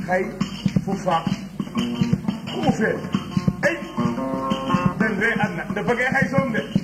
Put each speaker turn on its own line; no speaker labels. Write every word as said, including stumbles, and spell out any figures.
xay fu faak ku mu fee ay den re adna nda bëggee xay soom de